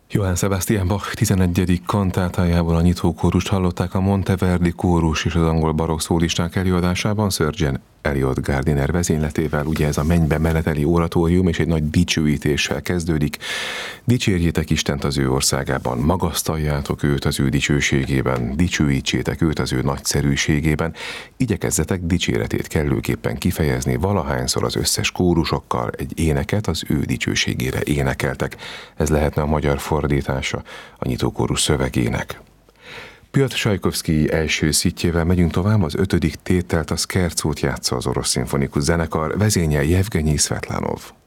Johann Sebastian Bach 11. kantátájából a nyitókórust hallották a Monteverdi kórus és az angol barokk szólisták előadásában Sir John Eliot Gardiner vezényletével. Ugye ez a mennybe meneteli oratórium és egy nagy dicsőítéssel kezdődik. Dicsérjétek Istent az ő országában, magasztaljátok őt az ő dicsőségében, dicsőítsétek őt az ő nagyszerűségében, igyekezzetek dicséretét kellőképpen kifejezni, valahányszor az összes kórusokkal egy éneket az ő dicsőségére énekeltek. Ez lehetne a magyar fordítása a nyitókórus szövegének. Piotr Csajkovszkij első szitjével megyünk tovább, az 5. tételt, a Scherzo-t játsza az Orosz Szimfonikus Zenekar, vezényel Jevgenyi Szvetlanov.